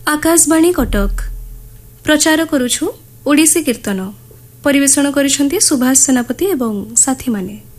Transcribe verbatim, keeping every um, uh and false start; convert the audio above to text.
आकाशवाणी कटक प्रचार करुछु ओडिसी कीर्तन परिवेषण करिसेंती सुभाष सेनापति एवं साथी माने।